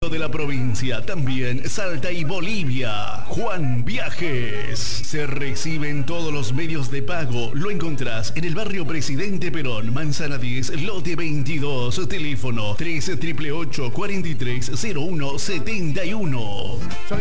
centro de la provincia, también Salta y Bolivia. Juan Viajes. Se reciben todos los medios de pago. Lo encontrás en el barrio Presidente Perón, Manzana 10, lote 22, teléfono 3 888 43 01 71.